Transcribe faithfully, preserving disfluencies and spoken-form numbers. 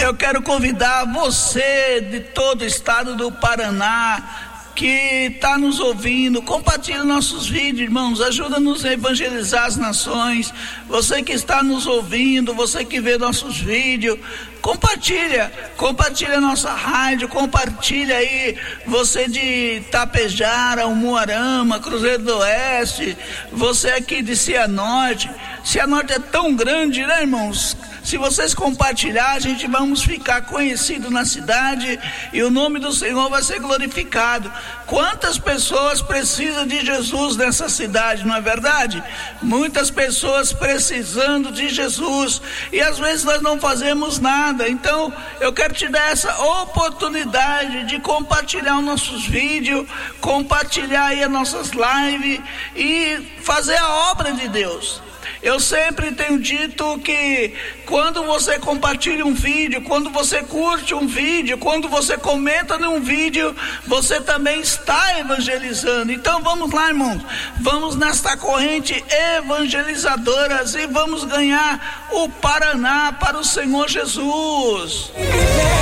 eu quero convidar você de todo o estado do Paraná, que está nos ouvindo, compartilhe nossos vídeos, irmãos, ajuda-nos a evangelizar as nações. Você que está nos ouvindo, você que vê nossos vídeos, compartilha, compartilha a nossa rádio, compartilha aí, você de Tapejara, Umuarama, Cruzeiro do Oeste, você aqui de Cianorte. Cianorte é tão grande, né, irmãos? Se vocês compartilhar, a gente vamos ficar conhecido na cidade e o nome do Senhor vai ser glorificado. Quantas pessoas precisam de Jesus nessa cidade, não é verdade? Muitas pessoas precisando de Jesus e às vezes nós não fazemos nada. Então eu quero te dar essa oportunidade de compartilhar os nossos vídeos, compartilhar aí as nossas lives e fazer a obra de Deus. Eu sempre tenho dito que quando você compartilha um vídeo, quando você curte um vídeo, quando você comenta num vídeo, você também está evangelizando. Então vamos lá, irmãos, vamos nesta corrente evangelizadoras e vamos ganhar o Paraná para o Senhor Jesus.